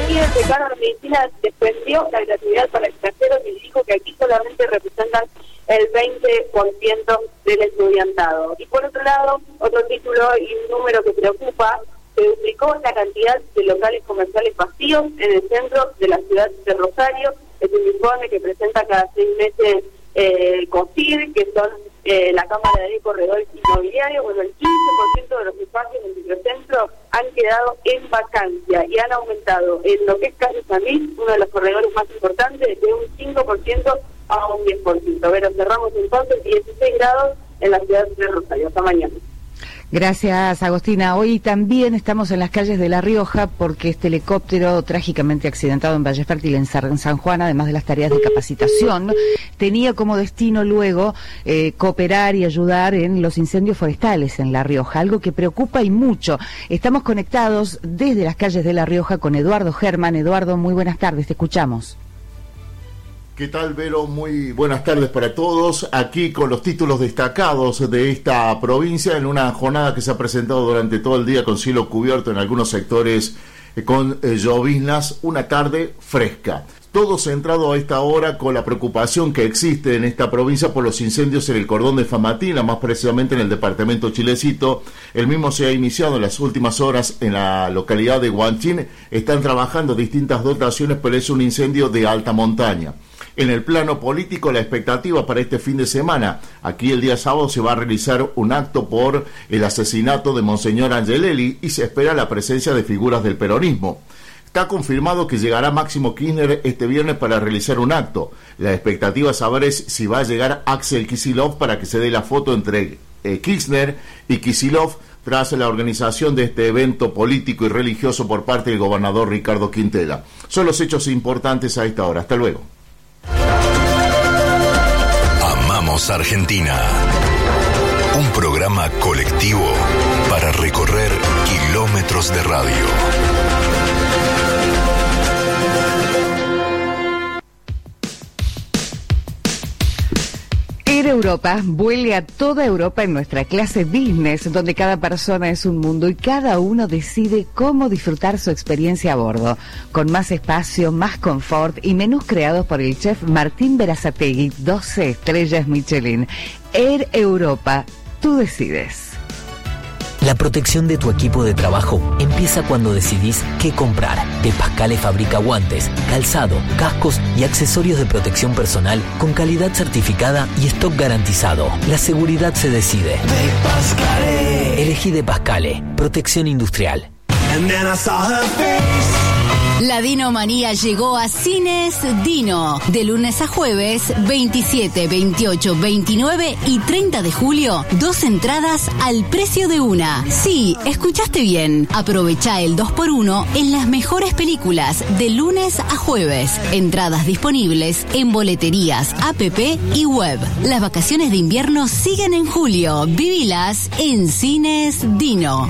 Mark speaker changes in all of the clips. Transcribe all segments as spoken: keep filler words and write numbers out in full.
Speaker 1: Guille, el decano de Medicina, defendió la gratuidad para extranjeros y dijo que aquí solamente representan el veinte por ciento del estudiantado. Y por otro lado, otro título y un número que preocupa: se duplicó la cantidad de locales comerciales vacíos en el centro de la ciudad de Rosario. Es un informe que presenta cada seis meses eh, COSID, que son eh, la Cámara de Corredores Inmobiliarios. Bueno, el quince por ciento de los espacios del microcentro han quedado en vacancia y han aumentado en lo que es Calle San Luis, uno de los corredores más importantes, de un cinco por ciento a un diez por ciento. Pero cerramos entonces dieciséis grados en la ciudad de Rosario. Hasta mañana.
Speaker 2: Gracias, Agostina. Hoy también estamos en las calles de La Rioja porque este helicóptero trágicamente accidentado en Valle Fértil, en San Juan, además de las tareas de capacitación, tenía como destino luego eh, cooperar y ayudar en los incendios forestales en La Rioja, algo que preocupa y mucho. Estamos conectados desde las calles de La Rioja con Eduardo Germán. Eduardo, muy buenas tardes, te escuchamos.
Speaker 3: ¿Qué tal, Vero? Muy buenas tardes para todos. Aquí con los títulos destacados de esta provincia en una jornada que se ha presentado durante todo el día con cielo cubierto en algunos sectores eh, con eh, lloviznas, una tarde fresca. Todo centrado a esta hora con la preocupación que existe en esta provincia por los incendios en el cordón de Famatina, más precisamente en el departamento Chilecito. El mismo se ha iniciado en las últimas horas en la localidad de Huanchín. Están trabajando distintas dotaciones, pero es un incendio de alta montaña. En el plano político, la expectativa para este fin de semana: aquí el día sábado se va a realizar un acto por el asesinato de Monseñor Angelelli y se espera la presencia de figuras del peronismo. Está confirmado que llegará Máximo Kirchner este viernes para realizar un acto. La expectativa es saber es si va a llegar Axel Kicillof para que se dé la foto entre eh, Kirchner y Kicillof tras la organización de este evento político y religioso por parte del gobernador Ricardo Quintela. Son los hechos importantes a esta hora. Hasta luego.
Speaker 4: Amamos Argentina. Un programa colectivo para recorrer kilómetros de radio.
Speaker 2: Air Europa vuele a toda Europa en nuestra clase business, donde cada persona es un mundo y cada uno decide cómo disfrutar su experiencia a bordo, con más espacio, más confort y menús creados por el chef Martín Berazategui, doce estrellas Michelin. Air Europa, tú decides.
Speaker 5: La protección de tu equipo de trabajo empieza cuando decidís qué comprar. De Pascale fabrica guantes, calzado, cascos y accesorios de protección personal con calidad certificada y stock garantizado. La seguridad se decide. De Pascale. Elegí De Pascale, protección industrial.
Speaker 6: La Dinomanía llegó a Cines Dino. De lunes a jueves, veintisiete, veintiocho, veintinueve y treinta de julio, dos entradas al precio de una. Sí, escuchaste bien. Aprovecha el dos por uno en las mejores películas de lunes a jueves. Entradas disponibles en boleterías, app y web. Las vacaciones de invierno siguen en julio. Vivilas en Cines Dino.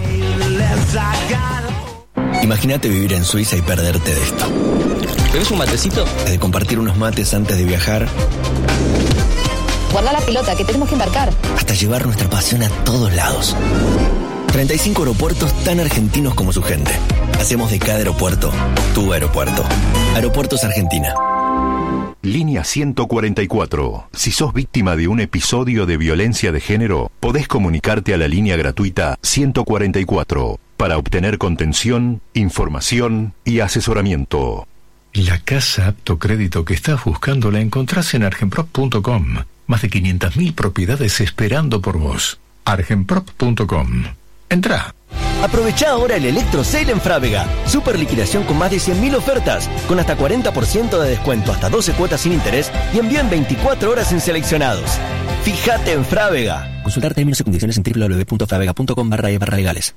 Speaker 7: Imagínate vivir en Suiza y perderte de esto. ¿Tenés un matecito? De compartir unos mates antes de viajar.
Speaker 8: Guarda la pelota, que tenemos que embarcar.
Speaker 7: Hasta llevar nuestra pasión a todos lados. treinta y cinco aeropuertos tan argentinos como su gente. Hacemos de cada aeropuerto tu aeropuerto. Aeropuertos Argentina.
Speaker 9: Línea ciento cuarenta y cuatro. Si sos víctima de un episodio de violencia de género, podés comunicarte a la línea gratuita ciento cuarenta y cuatro para obtener contención, información y asesoramiento.
Speaker 10: La casa apto crédito que estás buscando la encontrás en argenprop punto com. Más de quinientas mil propiedades esperando por vos. argenprop punto com. Entrá.
Speaker 11: Aprovechá ahora el Electro Sale en Frávega. Super liquidación con más de cien mil ofertas, con hasta cuarenta por ciento de descuento, hasta doce cuotas sin interés y envío en veinticuatro horas en seleccionados. Fíjate en Frávega.
Speaker 7: Consultar términos y condiciones en doble u doble u doble u punto fravega punto com barra e barra legales.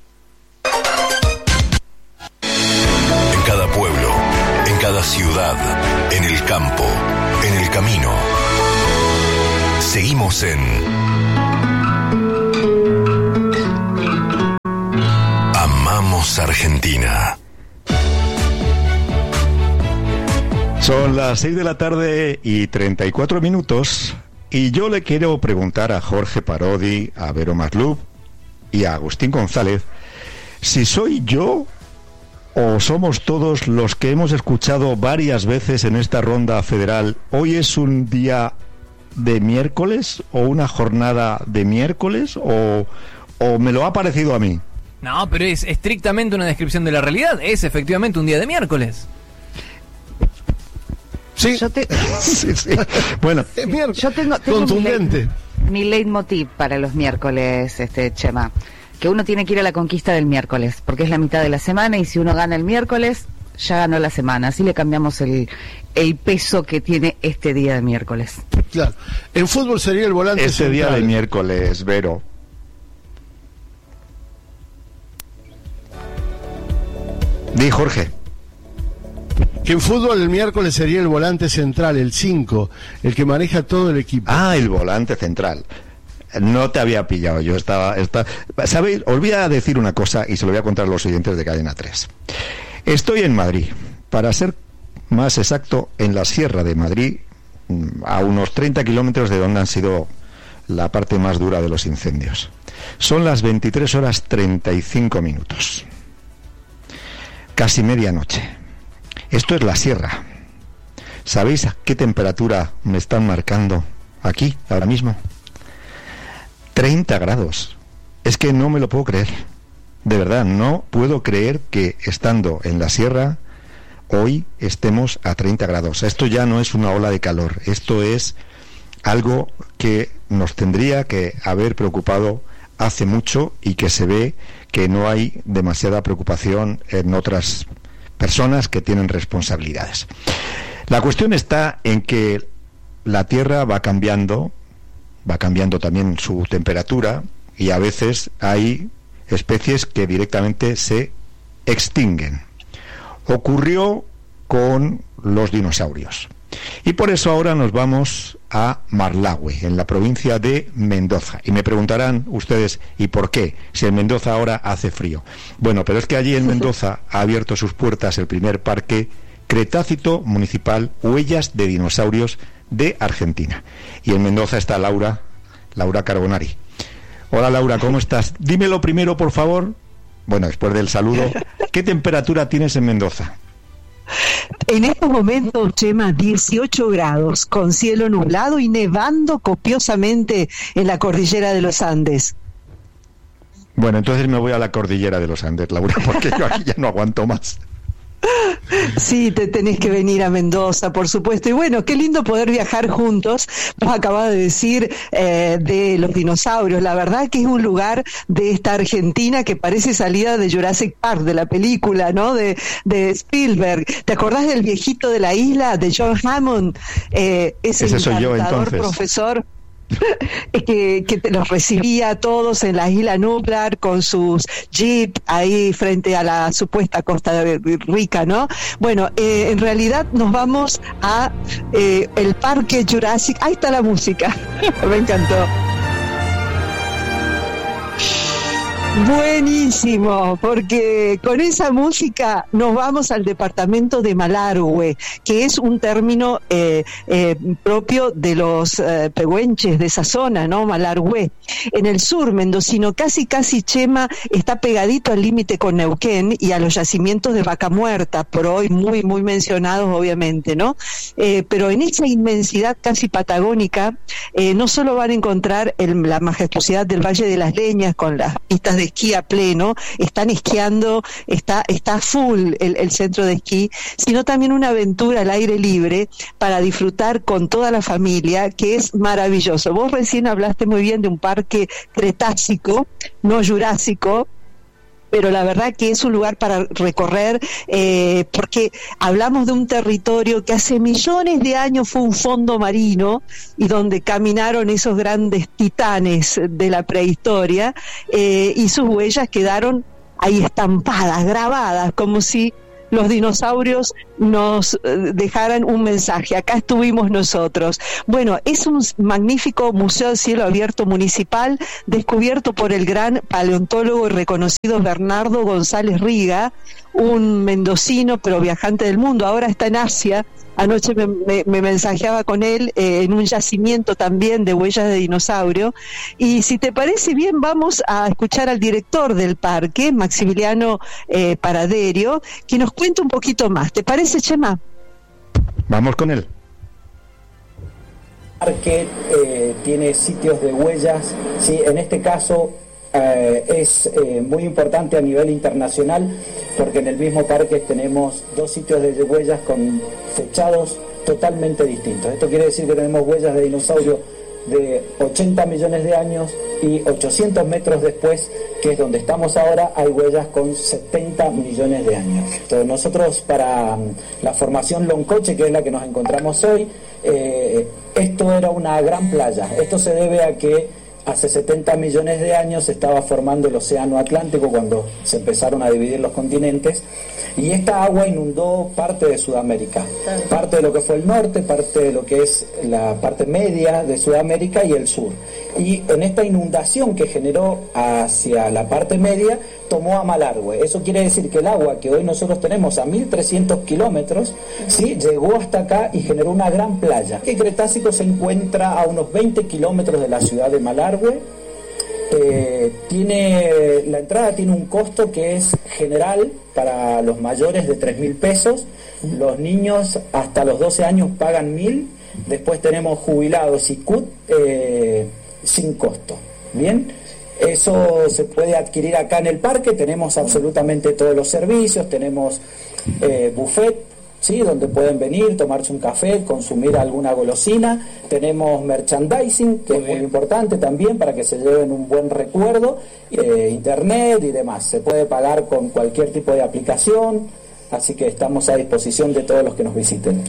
Speaker 4: En cada pueblo, en cada ciudad, en el campo, en el camino. Seguimos en Amamos Argentina.
Speaker 12: Son las seis de la tarde y treinta y cuatro minutos y yo le quiero preguntar a Jorge Parodi, a Vero Maslub y a Agustín González si soy yo ¿O somos todos los que hemos escuchado varias veces en esta ronda federal, hoy es un día de miércoles o una jornada de miércoles, o, o me lo ha parecido a mí?
Speaker 13: No, pero es estrictamente una descripción de la realidad. Es efectivamente un día de miércoles.
Speaker 14: Sí.
Speaker 2: Yo te...
Speaker 12: sí, sí. Bueno,
Speaker 2: yo tengo, tengo
Speaker 14: contundente.
Speaker 2: Mi, leit, mi leitmotiv para los miércoles, este Chema, que uno tiene que ir a la conquista del miércoles, porque es la mitad de la semana y si uno gana el miércoles, ya ganó la semana. Así le cambiamos el, el peso que tiene este día de miércoles.
Speaker 14: Claro. En fútbol sería el volante
Speaker 12: Ese
Speaker 14: central.
Speaker 12: día de miércoles, Vero. Di, Jorge.
Speaker 14: Que en fútbol el miércoles sería el volante central, el cinco, el que maneja todo el equipo.
Speaker 12: Ah, el volante central. No te había pillado, yo estaba... estaba... ¿Sabéis? Os voy a decir una cosa y se lo voy a contar a los oyentes de Cadena tres. Estoy en Madrid, para ser más exacto, en la Sierra de Madrid, a unos treinta kilómetros de donde han sido la parte más dura de los incendios. Son las veintitrés horas treinta y cinco minutos. Casi medianoche. Esto es la Sierra. ¿Sabéis a qué temperatura me están marcando aquí, ahora mismo? treinta grados. Es que no me lo puedo creer. De verdad, no puedo creer que estando en la Sierra hoy estemos a treinta grados. Esto ya no es una ola de calor. Esto es algo que nos tendría que haber preocupado hace mucho y que se ve que no hay demasiada preocupación en otras personas que tienen responsabilidades. La cuestión está en que la Tierra va cambiando, va cambiando también su temperatura y a veces hay especies que directamente se extinguen. Ocurrió con los dinosaurios. Y por eso ahora nos vamos a Marlague, en la provincia de Mendoza. Y me preguntarán ustedes, ¿y por qué? Si en Mendoza ahora hace frío. Bueno, pero es que allí en Mendoza ha abierto sus puertas el primer parque Cretácito Municipal Huellas de Dinosaurios de Argentina. Y en Mendoza está Laura, Laura Carbonari. Hola Laura, ¿cómo estás? Dímelo primero, por favor. Bueno, después del saludo, ¿qué temperatura tienes en Mendoza?
Speaker 15: En estos momentos, Chema, dieciocho grados, con cielo nublado y nevando copiosamente en la cordillera de los Andes.
Speaker 12: Bueno, entonces me voy a la cordillera de los Andes, Laura, porque yo aquí ya no aguanto más.
Speaker 15: Sí, te tenés que venir a Mendoza, por supuesto. Y bueno, qué lindo poder viajar juntos. Vos acabas de decir eh, de los dinosaurios. La verdad que es un lugar de esta Argentina que parece salida de Jurassic Park, de la película, ¿no? De, de Spielberg. ¿Te acordás del viejito de la isla, de John Hammond? Eh, ese
Speaker 12: Ese soy yo,
Speaker 15: encantador
Speaker 12: entonces.
Speaker 15: Profesor que, que te los recibía a todos en la isla Nublar con sus jeep ahí frente a la supuesta Costa Rica, ¿no? Bueno, eh, en realidad nos vamos a eh, el Parque Jurassic. Ahí está la música. Me encantó. Buenísimo, porque con esa música nos vamos al departamento de Malargüe, que es un término eh, eh, propio de los eh, pehuenches de esa zona, ¿no? Malargüe. En el sur mendocino, casi casi Chema, está pegadito al límite con Neuquén y a los yacimientos de Vaca Muerta, por hoy muy, muy mencionados obviamente, ¿no? Eh, pero en esa inmensidad casi patagónica, eh, no solo van a encontrar el, la majestuosidad del Valle de las Leñas con las pistas de esquí a pleno, están esquiando, está, está full el, el centro de esquí, sino también una aventura al aire libre para disfrutar con toda la familia, que es maravilloso. Vos recién hablaste muy bien de un parque cretácico, no jurásico, pero la verdad que es un lugar para recorrer, eh, porque hablamos de un territorio que hace millones de años fue un fondo marino y donde caminaron esos grandes titanes de la prehistoria, eh, y sus huellas quedaron ahí estampadas, grabadas, como si los dinosaurios nos dejaran un mensaje. Acá estuvimos nosotros. Bueno, es un magnífico museo de cielo abierto municipal descubierto por el gran paleontólogo y reconocido Bernardo González Riga, un mendocino pero viajante del mundo. Ahora está en Asia anoche me, me, me mensajeaba con él eh, en un yacimiento también de huellas de dinosaurio. Y si te parece bien, vamos a escuchar al director del parque, Maximiliano eh, Paraderio, que nos cuente un poquito más. ¿Te parece, Chema?
Speaker 12: Vamos con él.
Speaker 16: El parque eh, tiene sitios de huellas, ¿sí? En este caso eh, es eh, muy importante a nivel internacional, porque en el mismo parque tenemos dos sitios de huellas con fechados totalmente distintos. Esto quiere decir que tenemos huellas de dinosaurio de ochenta millones de años, y ochocientos metros después, que es donde estamos ahora, hay huellas con setenta millones de años. Entonces nosotros, para um, la formación Loncoche, que es la que nos encontramos hoy, eh, esto era una gran playa. Esto se debe a que hace setenta millones de años se estaba formando el océano Atlántico, cuando se empezaron a dividir los continentes, y esta agua inundó parte de Sudamérica, parte de lo que fue el norte, parte de lo que es la parte media de Sudamérica y el sur. Y en esta inundación que generó hacia la parte media, tomó a Malargüe. Eso quiere decir que el agua que hoy nosotros tenemos a mil trescientos kilómetros, ¿sí?, llegó hasta acá y generó una gran playa. El Cretácico se encuentra a unos veinte kilómetros de la ciudad de Malargüe. Eh, tiene, la entrada tiene un costo que es general para los mayores de tres mil pesos, los niños hasta los doce años pagan mil, después tenemos jubilados y C U T eh, sin costo. Bien, eso se puede adquirir acá en el parque. Tenemos absolutamente todos los servicios, tenemos eh, buffet, ¿sí?, donde pueden venir, tomarse un café, consumir alguna golosina. Tenemos merchandising, que es muy importante también para que se lleven un buen recuerdo, eh, internet y demás. Se puede pagar con cualquier tipo de aplicación, así que estamos a disposición de todos los que nos visiten.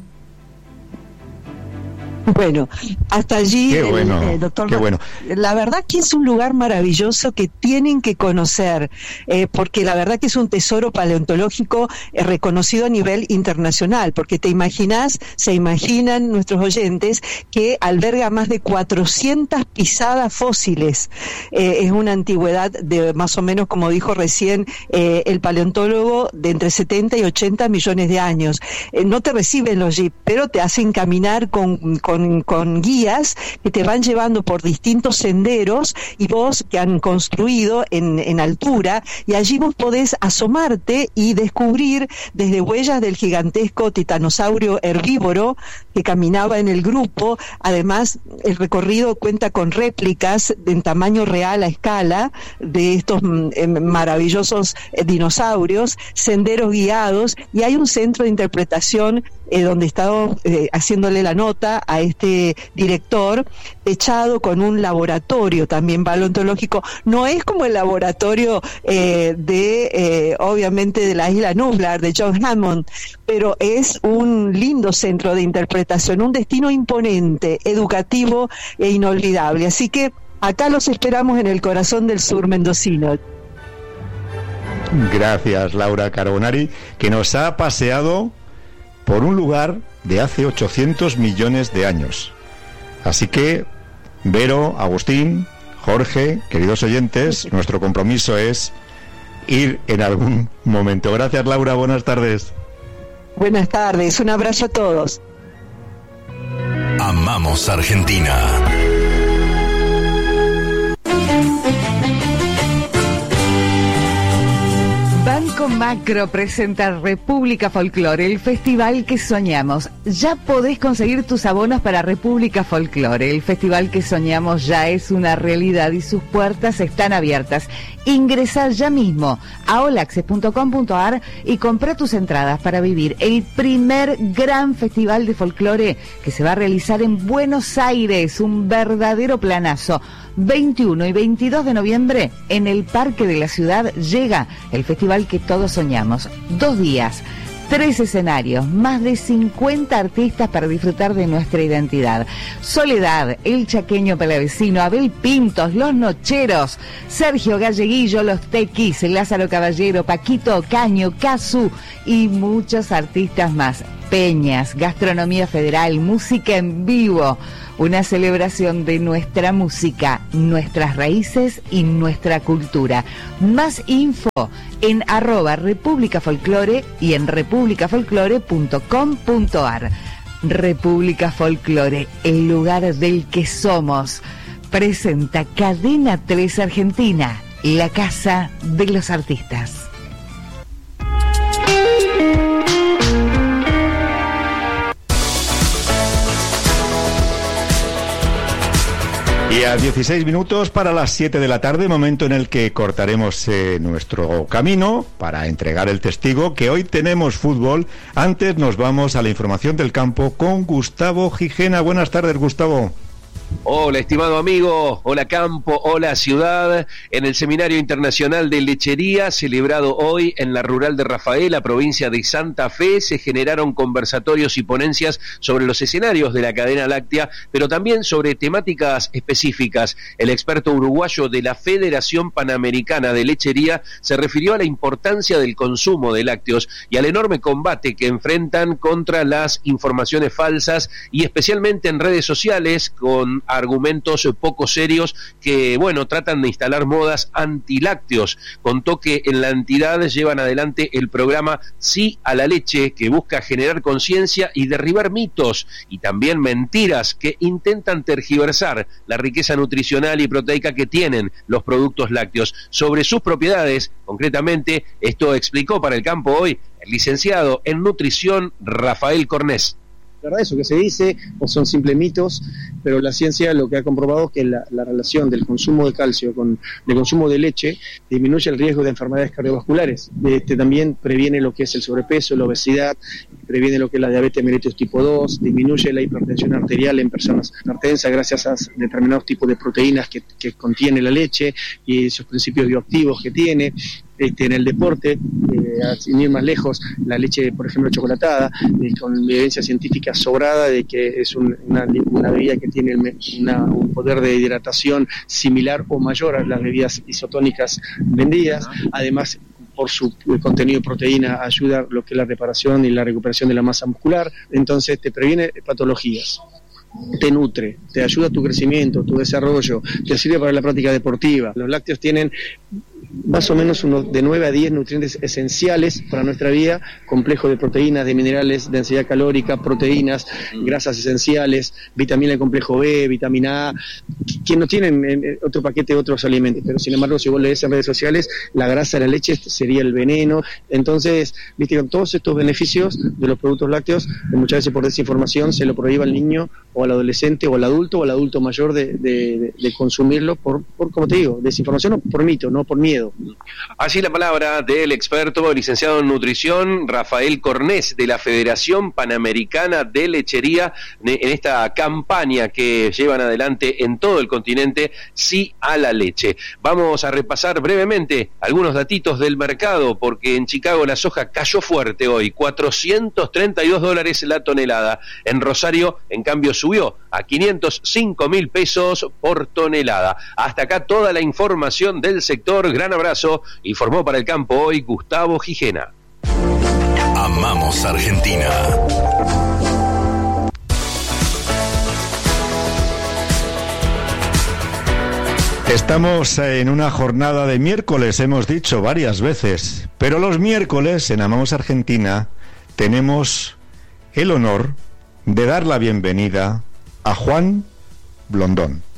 Speaker 15: Bueno, hasta allí,
Speaker 12: qué bueno,
Speaker 15: el, eh, doctor.
Speaker 12: Qué bueno.
Speaker 15: La verdad que es un lugar maravilloso que tienen que conocer, eh, porque la verdad que es un tesoro paleontológico eh, reconocido a nivel internacional, porque te imaginas, se imaginan nuestros oyentes que alberga más de cuatrocientas pisadas fósiles. Eh, es una antigüedad de más o menos, como dijo recién eh, el paleontólogo, de entre setenta y ochenta millones de años. Eh, no te reciben los jeeps, pero te hacen caminar con, con Con, con guías que te van llevando por distintos senderos y vos que han construido en, en altura, y allí vos podés asomarte y descubrir desde huellas del gigantesco titanosaurio herbívoro que caminaba en el grupo. Además, el recorrido cuenta con réplicas en tamaño real a escala de estos eh, maravillosos eh, dinosaurios, senderos guiados, y hay un centro de interpretación Eh, donde estaba eh, haciéndole la nota a este director, techado con un laboratorio también paleontológico. No es como el laboratorio eh, de, eh, obviamente, de la isla Nublar, de John Hammond, pero es un lindo centro de interpretación, un destino imponente, educativo e inolvidable. Así que acá los esperamos en el corazón del sur mendocino.
Speaker 12: Gracias, Laura Carbonari, que nos ha paseado por un lugar de hace ochocientos millones de años. Así que, Vero, Agustín, Jorge, queridos oyentes, nuestro compromiso es ir en algún momento. Gracias, Laura, buenas tardes.
Speaker 15: Buenas tardes, un abrazo a todos.
Speaker 4: Amamos Argentina.
Speaker 2: Banco Macro presenta República Folklore, el festival que soñamos. Ya podés conseguir tus abonos para República Folklore. El festival que soñamos ya es una realidad y sus puertas están abiertas. Ingresá ya mismo a olaxe punto com punto ar y compra tus entradas para vivir el primer gran festival de folclore que se va a realizar en Buenos Aires, un verdadero planazo. veintiuno y veintidós de noviembre en el Parque de la Ciudad llega el festival que todos soñamos. Dos días, tres escenarios, más de cincuenta artistas para disfrutar de nuestra identidad. Soledad, El Chaqueño Palavecino, Abel Pintos, Los Nocheros, Sergio Galleguillo, Los Tequis, Lázaro Caballero, Paquito Ocaño, Cazú y muchos artistas más. Peñas, gastronomía federal, música en vivo, una celebración de nuestra música, nuestras raíces y nuestra cultura. Más info en arroba República Folklore y en república folklore punto com punto ar. República Folklore, el lugar del que somos. Presenta Cadena tres Argentina, la casa de los artistas.
Speaker 12: Y a dieciséis minutos para las siete de la tarde, momento en el que cortaremos eh, nuestro camino para entregar el testigo, que hoy tenemos fútbol. Antes nos vamos a la información del campo con Gustavo Gijena. Buenas tardes, Gustavo.
Speaker 17: Hola, estimado amigo, hola campo, hola ciudad. En el Seminario Internacional de Lechería, celebrado hoy en la rural de Rafaela, provincia de Santa Fe, se generaron conversatorios y ponencias sobre los escenarios de la cadena láctea, pero también sobre temáticas específicas. El experto uruguayo de la Federación Panamericana de Lechería se refirió a la importancia del consumo de lácteos y al enorme combate que enfrentan contra las informaciones falsas y especialmente en redes sociales con argumentos poco serios que, bueno, tratan de instalar modas antilácteos. Contó que en la entidad llevan adelante el programa Sí a la Leche, que busca generar conciencia y derribar mitos y también mentiras que intentan tergiversar la riqueza nutricional y proteica que tienen los productos lácteos. Sobre sus propiedades, concretamente, esto explicó para el campo hoy el licenciado en nutrición Rafael Cornés.
Speaker 18: La verdad, eso que se dice o son simples mitos, pero la ciencia lo que ha comprobado es que la, la relación del consumo de calcio con el consumo de leche disminuye el riesgo de enfermedades cardiovasculares. Este, también previene lo que es el sobrepeso, la obesidad, previene lo que es la diabetes mellitus tipo dos, disminuye la hipertensión arterial en personas hipertensas gracias a determinados tipos de proteínas que, que contiene la leche y esos principios bioactivos que tiene. Este, en el deporte, eh, sin ir más lejos, la leche, por ejemplo, chocolatada, eh, con evidencia científica sobrada de que es un, una, una bebida que tiene una, un poder de hidratación similar o mayor a las bebidas isotónicas vendidas. Además, por su contenido de proteína, ayuda a lo que es la reparación y la recuperación de la masa muscular. Entonces, te previene patologías, te nutre, te ayuda a tu crecimiento, tu desarrollo, te sirve para la práctica deportiva. Los lácteos tienen más o menos unos de nueve a diez nutrientes esenciales para nuestra vida, complejo de proteínas, de minerales, densidad calórica, proteínas, grasas esenciales, vitamina del complejo B, vitamina A, que no tienen en otro paquete otros alimentos, pero sin embargo si vos lees en redes sociales, la grasa de la leche sería el veneno. Entonces, viste, con todos estos beneficios de los productos lácteos, muchas veces por desinformación se lo prohíbe al niño o al adolescente o al adulto o al adulto mayor de, de, de consumirlo por, por, como te digo, desinformación o por mito, no por miedo.
Speaker 17: Así la palabra del experto licenciado en nutrición Rafael Cornés de la Federación Panamericana de Lechería en esta campaña que llevan adelante en todo el continente, Sí a la Leche. Vamos a repasar brevemente algunos datitos del mercado porque en Chicago la soja cayó fuerte hoy, cuatrocientos treinta y dos dólares la tonelada. En Rosario, en cambio, subió a quinientos cinco mil pesos por tonelada. Hasta acá toda la información del sector. Gran abrazo, informó para el campo hoy Gustavo Gijena.
Speaker 4: Amamos Argentina.
Speaker 12: Estamos en una jornada de miércoles, hemos dicho varias veces, pero los miércoles en Amamos Argentina tenemos el honor de dar la bienvenida a Juan Blondón.